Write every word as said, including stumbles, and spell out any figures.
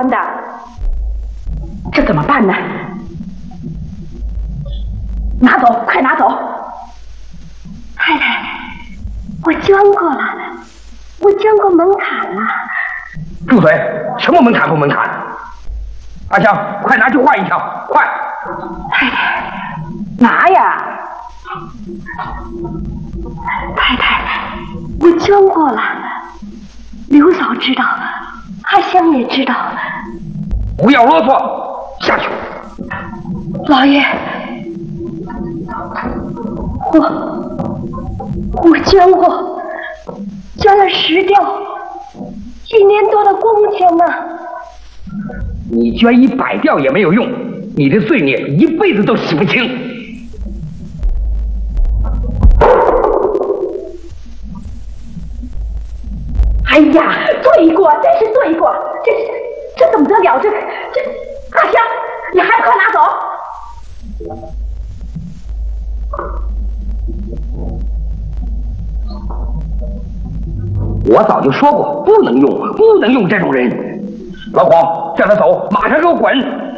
关的，这怎么办呢？拿走，快拿走！太太，我捐过了，我捐过门槛了。 住嘴！什么门槛不门槛？阿香，快拿去换一条，快！ 太太，拿呀！太太，我捐过了，刘嫂知道，阿香也知道。 不要啰嗦，下去。 老爷，我我捐过，捐了十吊，一年多的工钱呢。 你捐一百吊也没有用，你的罪孽一辈子都洗不清。 哎呀，罪过，真是罪过！这这怎么得了？这这，阿香，你还不快拿走！ 我早就说过，不能用，不能用这种人。老黄，叫他走，马上给我滚！